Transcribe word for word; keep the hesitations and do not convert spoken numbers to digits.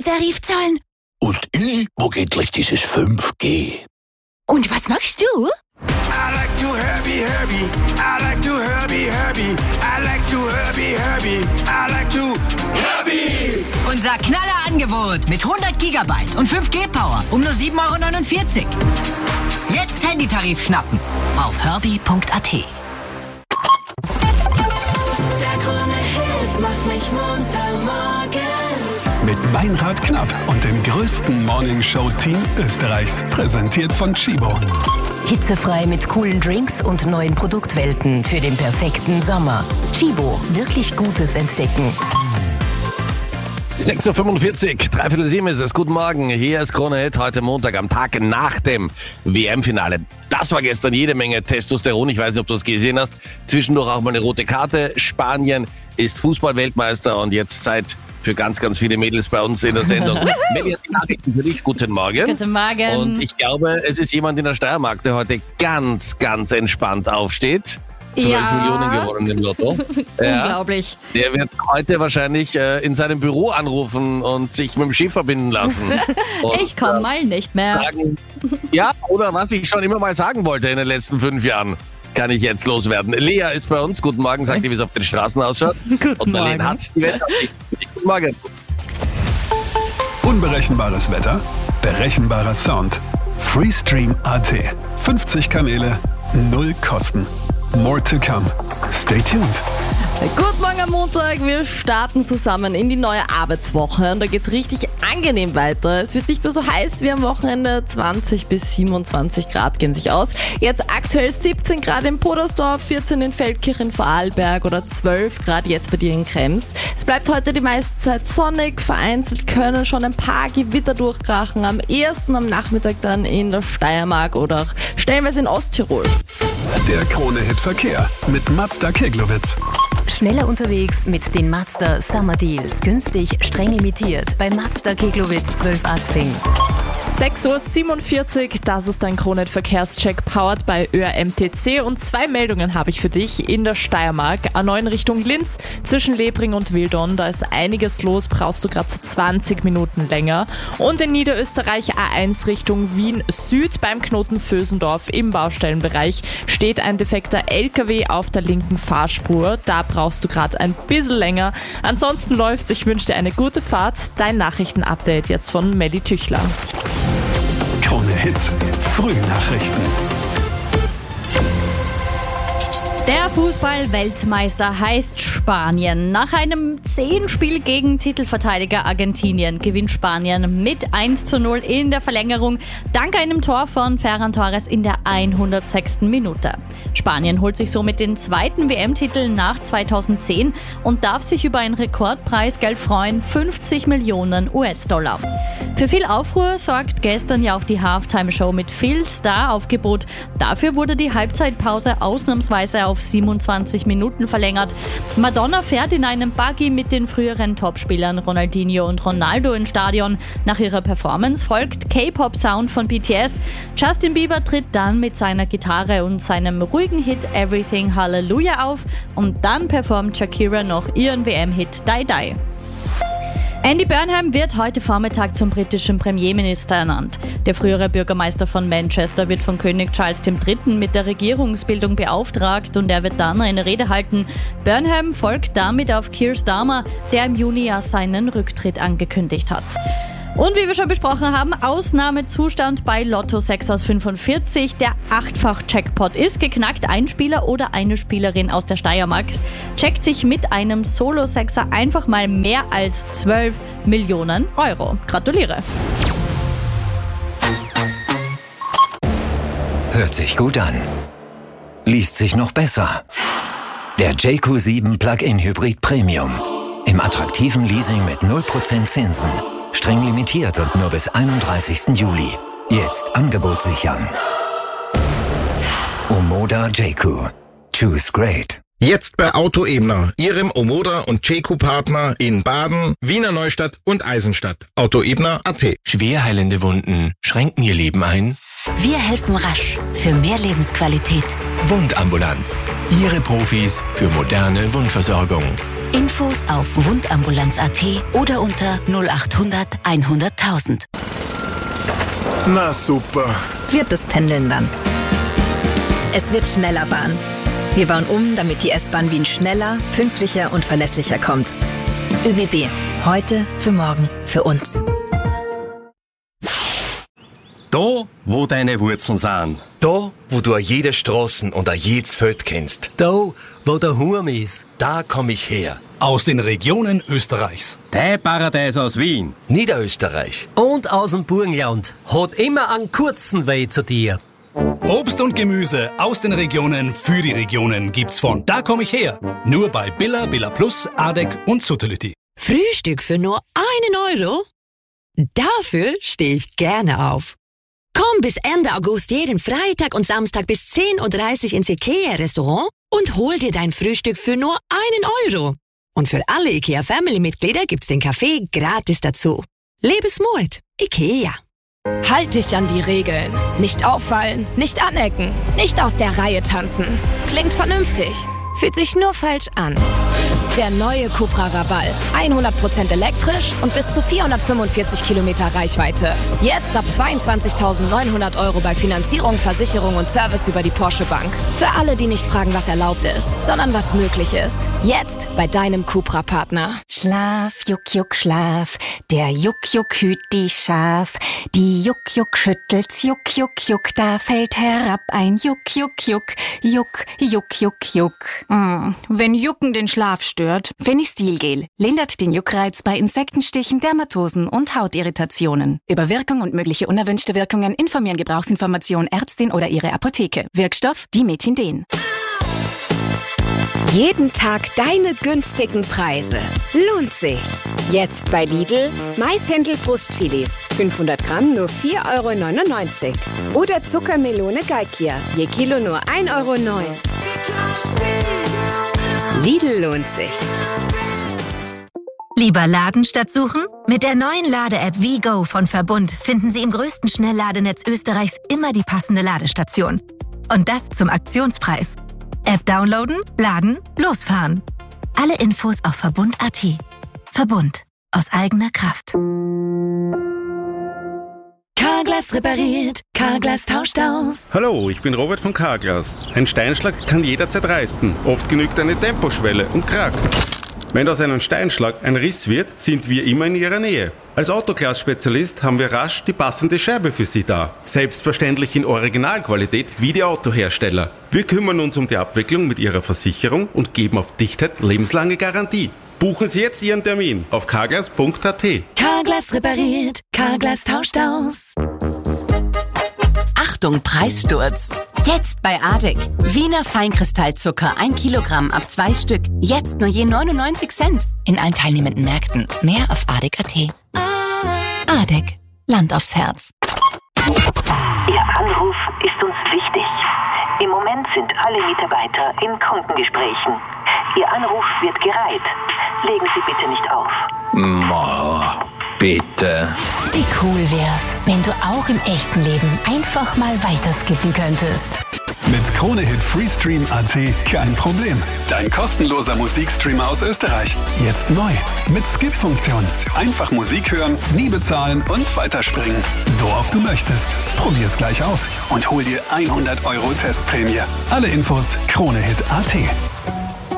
Tarif zahlen. Und ich mag endlich dieses fünf G. Und was machst du? I like to Herbie, Herbie. I like to Herbie, Herbie. I like to Herbie, Herbie. I like to Herbie. Unser Knallerangebot mit hundert Gigabyte und fünf G Power um nur sieben Euro neunundvierzig. Jetzt Handytarif schnappen auf herbie punkt a t. Der Krone-Hit macht mich munter morgens. Mit Meinrad Knapp und dem größten Morningshow-Team Österreichs. Präsentiert von Chibo. Hitzefrei mit coolen Drinks und neuen Produktwelten für den perfekten Sommer. Chibo, wirklich Gutes entdecken. sechs Uhr fünfundvierzig, dreiviertel sieben ist es. Guten Morgen, hier ist Krone Hit, heute Montag, am Tag nach dem W M-Finale. Das war gestern jede Menge Testosteron, ich weiß nicht, ob du es gesehen hast. Zwischendurch auch mal eine rote Karte. Spanien ist Fußball-Weltmeister und jetzt Zeit für ganz, ganz viele Mädels bei uns in der Sendung. Melli hat die Nachrichten für dich. Guten Morgen. Guten Morgen. Und ich glaube, es ist jemand in der Steiermark, der heute ganz, ganz entspannt aufsteht. zwölf Ja. Millionen gewonnen im Lotto. Ja. Unglaublich. Der wird heute wahrscheinlich äh, in seinem Büro anrufen und sich mit dem Chef verbinden lassen. Und, Ich komme äh, mal nicht mehr. sagen, ja, oder was ich schon immer mal sagen wollte in den letzten fünf Jahren, kann ich jetzt loswerden. Lea ist bei uns. Guten Morgen, sagt ihr, wie es auf den Straßen ausschaut. Guten Und Marlene Morgen. hat die Welt. Guten Morgen. Unberechenbares Wetter, berechenbarer Sound. Freestream Punkt a t. fünfzig Kanäle, null Kosten. More to come. Stay tuned. Guten Morgen am Montag. Wir starten zusammen in die neue Arbeitswoche und da geht's richtig angenehm weiter. Es wird nicht mehr so heiß wie am Wochenende. zwanzig bis siebenundzwanzig Grad gehen sich aus. Jetzt aktuell siebzehn Grad in Podersdorf, vierzehn in Feldkirch in Vorarlberg oder zwölf Grad jetzt bei dir in Krems. Es bleibt heute die meiste Zeit sonnig. Vereinzelt können schon ein paar Gewitter durchkrachen. Am ehesten am Nachmittag dann in der Steiermark oder auch stellenweise in Osttirol. Der Krone-Hit Verkehr mit Mazda Keglowitz. Schneller unterwegs mit den Mazda Summer Deals. Günstig, streng limitiert. Bei Mazda Keglowitz zwölfachtzig. sechs Uhr siebenundvierzig, das ist dein Krone-Hit-Verkehrscheck, powered bei Ö R M T C. Und zwei Meldungen habe ich für dich in der Steiermark. A neun Richtung Linz, zwischen Lebring und Wildon, da ist einiges los, brauchst du gerade zwanzig Minuten länger. Und in Niederösterreich A eins Richtung Wien Süd, beim Knoten Vösendorf im Baustellenbereich steht ein defekter L K W auf der linken Fahrspur. Da brauchst du gerade ein bisschen länger. Ansonsten läuft's, ich wünsche dir eine gute Fahrt. Dein Nachrichtenupdate jetzt von Melli Tüchler. Krone Hits, Frühnachrichten. Der Fußball-Weltmeister heißt Spanien. Nach einem zehn Spiel gegen Titelverteidiger Argentinien gewinnt Spanien mit eins zu null in der Verlängerung dank einem Tor von Ferran Torres in der hundertsechsten Minute. Spanien holt sich somit den zweiten W M-Titel nach zweitausendzehn und darf sich über ein Rekordpreisgeld freuen, fünfzig Millionen U S-Dollar. Für viel Aufruhr sorgt gestern ja auch die Halftime-Show mit viel Star-Aufgebot. Dafür wurde die Halbzeitpause ausnahmsweise auf siebenundzwanzig Minuten verlängert. Madonna fährt in einem Buggy mit den früheren Topspielern Ronaldinho und Ronaldo ins Stadion. Nach ihrer Performance folgt K-Pop-Sound von B T S. Justin Bieber tritt dann mit seiner Gitarre und seinem ruhigen Hit Everything Hallelujah auf und dann performt Shakira noch ihren W M-Hit Die Die. Andy Burnham wird heute Vormittag zum britischen Premierminister ernannt. Der frühere Bürgermeister von Manchester wird von König Charles der Dritte mit der Regierungsbildung beauftragt und er wird dann eine Rede halten. Burnham folgt damit auf Keir Starmer, der im Juni ja seinen Rücktritt angekündigt hat. Und wie wir schon besprochen haben, Ausnahmezustand bei Lotto sechs aus fünfundvierzig. Der Achtfach-Jackpot ist geknackt. Ein Spieler oder eine Spielerin aus der Steiermark checkt sich mit einem Solo-Sechser einfach mal mehr als zwölf Millionen Euro. Gratuliere! Hört sich gut an. Liest sich noch besser. Der J Q sieben Plug-in Hybrid Premium. Im attraktiven Leasing mit null Prozent Zinsen. Streng limitiert und nur bis einunddreißigsten Juli. Jetzt Angebot sichern. Omoda J Q. Choose great. Jetzt bei Auto Ebner, Ihrem Omoda und J Q-Partner in Baden, Wiener Neustadt und Eisenstadt. Auto Ebner Punkt a t. Schwer heilende Wunden schränken Ihr Leben ein? Wir helfen rasch für mehr Lebensqualität. Wundambulanz. Ihre Profis für moderne Wundversorgung. Infos auf wundambulanz punkt at oder unter null achthundert hunderttausend. Na super. Wird das Pendeln dann. Es wird schneller Bahn. Wir bauen um, damit die S-Bahn Wien schneller, pünktlicher und verlässlicher kommt. ÖBB. Heute, für morgen, für uns. Da, wo deine Wurzeln sind. Da, wo du jede Straßen und jedes Feld kennst. Da, wo der Hurm ist. Da komm ich her. Aus den Regionen Österreichs. Der Paradies aus Wien. Niederösterreich. Und aus dem Burgenland. Hat immer einen kurzen Weg zu dir. Obst und Gemüse aus den Regionen für die Regionen gibt's von Da komm ich her. Nur bei Billa, Billa Plus, Adek und Sutherlütti. Frühstück für nur einen Euro? Dafür stehe ich gerne auf. Komm bis Ende August jeden Freitag und Samstag bis zehn Uhr dreißig ins IKEA-Restaurant und hol dir dein Frühstück für nur einen Euro. Und für alle IKEA-Family-Mitglieder gibt's den Kaffee gratis dazu. Lebensmut. IKEA. Halt dich an die Regeln. Nicht auffallen, nicht anecken, nicht aus der Reihe tanzen. Klingt vernünftig, fühlt sich nur falsch an. Der neue Cupra Raval. hundert Prozent elektrisch und bis zu vierhundertfünfundvierzig Kilometer Reichweite. Jetzt ab zweiundzwanzigtausendneunhundert Euro bei Finanzierung, Versicherung und Service über die Porsche Bank. Für alle, die nicht fragen, was erlaubt ist, sondern was möglich ist. Jetzt bei deinem Cupra-Partner. Schlaf, Juck, Juck, Schlaf. Der Juck, Juck hüt die Schaf. Die Juck, Juck schüttelt's, Juck, Juck, Juck. Da fällt herab ein Juck, Juck, Juck. Juck, Juck, Juck, Juck. Mm, wenn Jucken den Schlaf stört, Fenistil-Gel lindert den Juckreiz bei Insektenstichen, Dermatosen und Hautirritationen. Über Wirkung und mögliche unerwünschte Wirkungen informieren Gebrauchsinformation Ärztin oder ihre Apotheke. Wirkstoff Dimethinden. Jeden Tag deine günstigen Preise. Lohnt sich. Jetzt bei Lidl Maishändel-Brustfilets. fünfhundert Gramm nur vier Euro neunundneunzig. Oder Zuckermelone Galkia. Je Kilo nur ein Euro neun. Lidl lohnt sich. Lieber laden statt suchen? Mit der neuen Lade-App WeGo von Verbund finden Sie im größten Schnellladenetz Österreichs immer die passende Ladestation. Und das zum Aktionspreis. App downloaden, laden, losfahren. Alle Infos auf verbund punkt at. Verbund. Aus eigener Kraft. Carglass repariert, Carglass tauscht aus. Hallo, ich bin Robert von Carglass. Ein Steinschlag kann jederzeit reißen. Oft genügt eine Temposchwelle und krack. Wenn aus einem Steinschlag ein Riss wird, sind wir immer in Ihrer Nähe. Als Autoglas-Spezialist haben wir rasch die passende Scheibe für Sie da. Selbstverständlich in Originalqualität wie die Autohersteller. Wir kümmern uns um die Abwicklung mit Ihrer Versicherung und geben auf Dichtheit lebenslange Garantie. Buchen Sie jetzt Ihren Termin auf carglass punkt at. Carglass repariert, Carglass tauscht aus. Achtung, Preissturz. Jetzt bei Adek. Wiener Feinkristallzucker, ein Kilogramm ab zwei Stück. Jetzt nur je neunundneunzig Cent. In allen teilnehmenden Märkten. Mehr auf adek punkt at. Adek. Land aufs Herz. Ihr Anruf ist uns wichtig. Im Moment sind alle Mitarbeiter in Kundengesprächen. Ihr Anruf wird gereiht. Legen Sie bitte nicht auf. Ma, bitte. Wie cool wär's, wenn du auch im echten Leben einfach mal weiterskippen könntest. Mit Krone-Hit Freestream punkt at kein Problem. Dein kostenloser Musikstreamer aus Österreich. Jetzt neu. Mit Skip-Funktion. Einfach Musik hören, nie bezahlen und weiterspringen. So oft du möchtest. Probier's gleich aus und hol dir hundert Euro Testprämie. Alle Infos Krone-Hit punkt at.